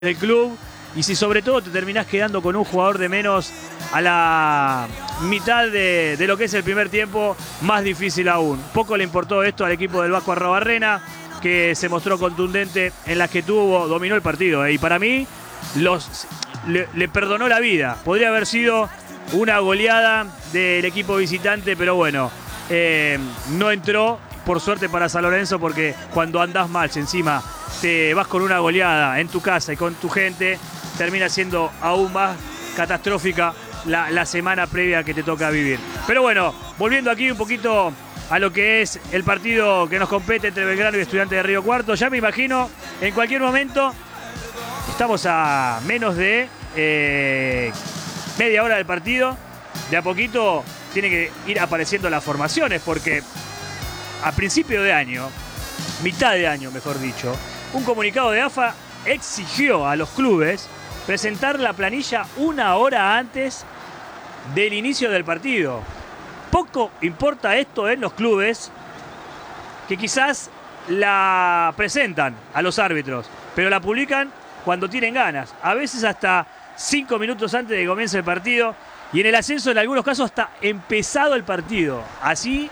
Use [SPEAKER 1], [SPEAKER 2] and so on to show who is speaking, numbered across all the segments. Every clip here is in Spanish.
[SPEAKER 1] del club, y si sobre todo te terminás quedando con un jugador de menos a la mitad de lo que es el primer tiempo, más difícil aún. Poco le importó esto al equipo del Vasco Arrobarrena, que se mostró contundente en las que dominó el partido. Y para mí, le perdonó la vida. Podría haber sido una goleada del equipo visitante, pero bueno, no entró, por suerte para San Lorenzo, porque cuando andás mal, encima te vas con una goleada en tu casa y con tu gente, termina siendo aún más catastrófica la semana previa que te toca vivir. Pero bueno, volviendo aquí un poquito a lo que es el partido que nos compete entre Belgrano y Estudiantes de Río Cuarto, ya me imagino, en cualquier momento, estamos a menos de media hora del partido, de a poquito tiene que ir apareciendo las formaciones, porque a principio de año, mitad de año mejor dicho, un comunicado de AFA exigió a los clubes presentar la planilla una hora antes del inicio del partido. Poco importa esto en los clubes, que quizás la presentan a los árbitros, pero la publican cuando tienen ganas, a veces hasta 5 minutos antes de que comience el partido, y en el ascenso en algunos casos hasta empezado el partido. Así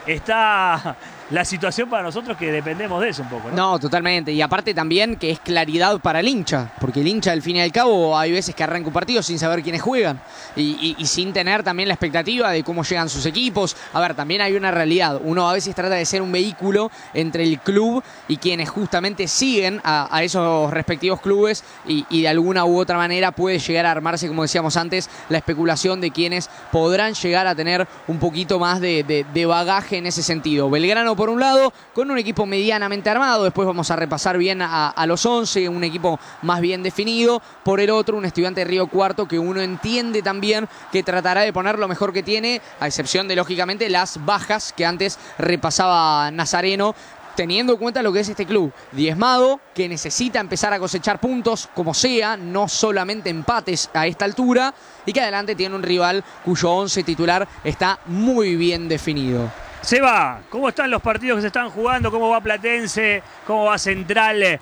[SPEAKER 1] está la situación para nosotros, que dependemos de eso un poco, ¿no?
[SPEAKER 2] No, totalmente. Y aparte también que es claridad para el hincha, porque el hincha al fin y al cabo hay veces que arranca un partido sin saber quiénes juegan y sin tener también la expectativa de cómo llegan sus equipos. A ver, también hay una realidad. Uno a veces trata de ser un vehículo entre el club y quienes justamente siguen a esos respectivos clubes y de alguna u otra manera puede llegar a armarse, como decíamos antes, la especulación de quienes podrán llegar a tener un poquito más de bagaje en ese sentido. Belgrano por un lado, con un equipo medianamente armado, después vamos a repasar bien a los 11, un equipo más bien definido. Por el otro, un Estudiante de Río Cuarto que uno entiende también que tratará de poner lo mejor que tiene, a excepción de, lógicamente, las bajas que antes repasaba Nazareno, teniendo en cuenta lo que es este club diezmado, que necesita empezar a cosechar puntos como sea, no solamente empates a esta altura, y que adelante tiene un rival cuyo 11 titular está muy bien definido.
[SPEAKER 1] Seba, ¿cómo están los partidos que se están jugando? ¿Cómo va Platense? ¿Cómo va Central?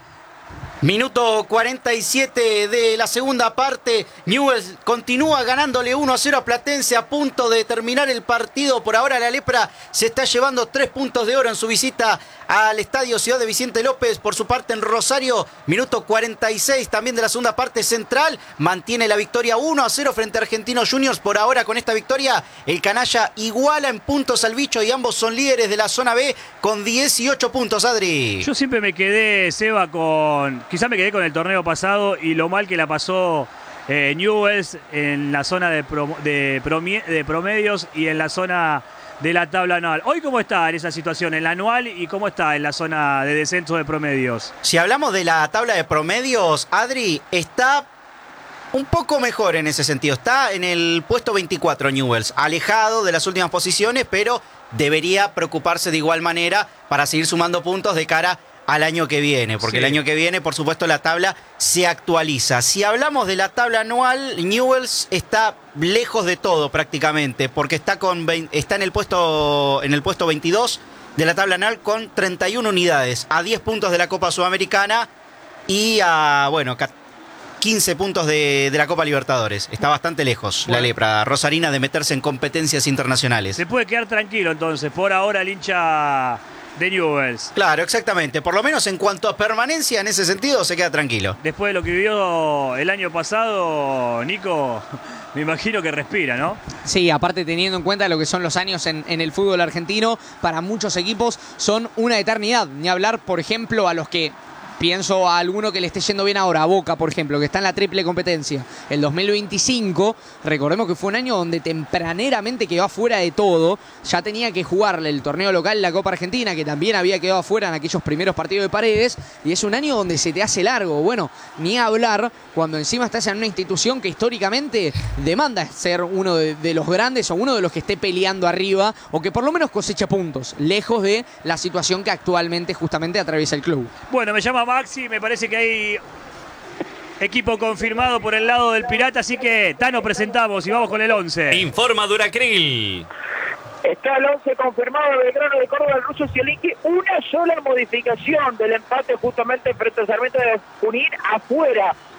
[SPEAKER 3] Minuto 47 de la segunda parte. Newell's continúa ganándole 1-0 a Platense, a punto de terminar el partido. Por ahora la Lepra se está llevando 3 puntos de oro en su visita al estadio Ciudad de Vicente López. Por su parte en Rosario, minuto 46 también de la segunda parte. Central mantiene la victoria 1-0 frente a Argentinos Juniors. Por ahora, con esta victoria, el canalla iguala en puntos al Bicho y ambos son líderes de la zona B con 18 puntos, Adri.
[SPEAKER 1] Yo siempre me quedé, Seba, quizá me quedé con el torneo pasado y lo mal que la pasó Newell's en la zona de promedios y en la zona de la tabla anual. ¿Hoy cómo está en esa situación, en la anual, y cómo está en la zona de descenso de promedios?
[SPEAKER 3] Si hablamos de la tabla de promedios, Adri, está un poco mejor en ese sentido. Está en el puesto 24 Newell's, alejado de las últimas posiciones, pero debería preocuparse de igual manera para seguir sumando puntos de cara al año que viene, porque sí, el año que viene, por supuesto, la tabla se actualiza. Si hablamos de la tabla anual, Newell's está lejos de todo prácticamente, porque está en el puesto 22 de la tabla anual con 31 unidades, a 10 puntos de la Copa Sudamericana y a 15 puntos de la Copa Libertadores. Está bastante lejos la Lepra rosarina de meterse en competencias internacionales.
[SPEAKER 1] Se puede quedar tranquilo entonces, por ahora, el hincha de Newell's.
[SPEAKER 3] Claro, exactamente. Por lo menos en cuanto a permanencia, en ese sentido, se queda tranquilo.
[SPEAKER 1] Después de lo que vivió el año pasado, Nico, me imagino que respira, ¿no?
[SPEAKER 2] Sí, aparte teniendo en cuenta lo que son los años en el fútbol argentino, para muchos equipos son una eternidad. Ni hablar, por ejemplo, a los que... Pienso a alguno que le esté yendo bien ahora, a Boca, por ejemplo, que está en la triple competencia. El 2025, recordemos que fue un año donde tempraneramente quedó afuera de todo. Ya tenía que jugarle el torneo local, la Copa Argentina, que también había quedado afuera en aquellos primeros partidos de Paredes. Y es un año donde se te hace largo. Bueno, ni hablar cuando encima estás en una institución que históricamente demanda ser uno de los grandes o uno de los que esté peleando arriba o que por lo menos cosecha puntos, lejos de la situación que actualmente justamente atraviesa el club.
[SPEAKER 1] Bueno, me llama Maxi, me parece que hay equipo confirmado por el lado del Pirata, así que Tano, presentamos y vamos con el 11.
[SPEAKER 4] Informa Duracril.
[SPEAKER 5] Está el 11 confirmado de Belgrano de Córdoba, el ruso Zielinski. Una sola modificación del empate justamente frente a Sarmiento de Junín, afuera